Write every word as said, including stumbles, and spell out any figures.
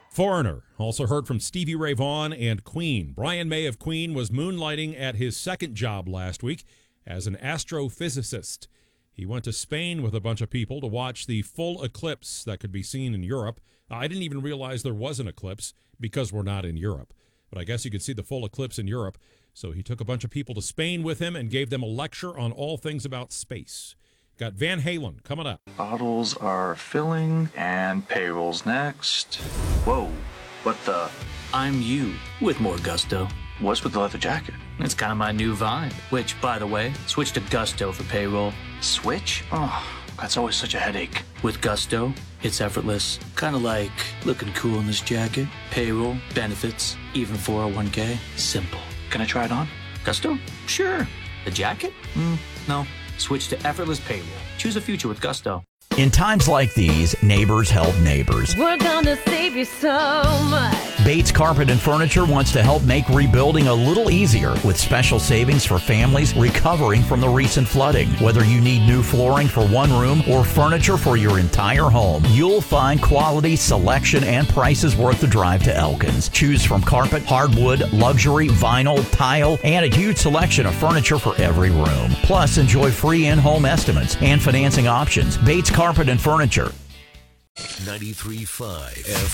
Foreigner. Also heard from Stevie Ray Vaughan and Queen. Brian May of Queen was moonlighting at his second job last week as an astrophysicist. He went to Spain with a bunch of people to watch the full eclipse that could be seen in Europe. I didn't even realize there was an eclipse because we're not in Europe. But I guess you could see the full eclipse in Europe. So he took a bunch of people to Spain with him and gave them a lecture on all things about space. Got Van Halen coming up. Bottles are filling and payroll's next. Whoa, what the? I'm you with more gusto. What's with the leather jacket? It's kind of my new vibe, which, by the way, switch to Gusto for payroll. Switch? Oh, that's always such a headache. With Gusto, it's effortless. Kind of like looking cool in this jacket. Payroll, benefits, even four oh one k. Simple. Can I try it on? Gusto? Sure. The jacket? Mm, no. Switch to effortless payroll. Choose a future with Gusto. In times like these, neighbors help neighbors. We're gonna save you so much. Bates Carpet and Furniture wants to help make rebuilding a little easier with special savings for families recovering from the recent flooding. Whether you need new flooring for one room or furniture for your entire home, you'll find quality, selection, and prices worth the drive to Elkins. Choose from carpet, hardwood, luxury, vinyl, tile, and a huge selection of furniture for every room. Plus, enjoy free in-home estimates and financing options. Bates Carpet and Furniture. ninety-three point five